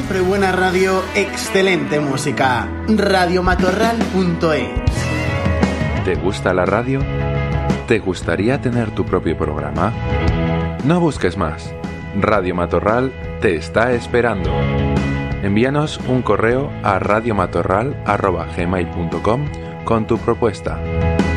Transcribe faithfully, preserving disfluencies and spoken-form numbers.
siempre buena radio, excelente música. radio matorral punto es. ¿Te gusta la radio? ¿Te gustaría tener tu propio programa? No busques más. Radio Matorral te está esperando. Envíanos un correo a radiomatorral arroba gmail punto com con tu propuesta.